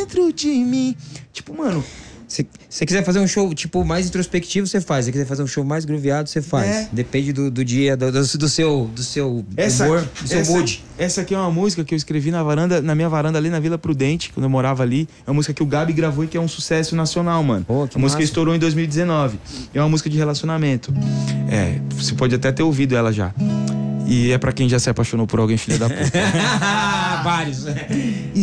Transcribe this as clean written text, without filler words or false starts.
dentro de mim. Tipo, mano... Se você quiser fazer um show, tipo, mais introspectivo, você faz. Se você quiser fazer um show mais grooveado, você faz. É. Depende do dia, do seu humor, do seu mood. Essa aqui é uma música que eu escrevi na minha varanda ali na Vila Prudente, quando eu morava ali. É uma música que o Gabi gravou e que é um sucesso nacional, mano. Pô, que a música massa. estourou em 2019. É uma música de relacionamento. É, você pode até ter ouvido ela já. E é pra quem já se apaixonou por alguém, filha da puta. Vários.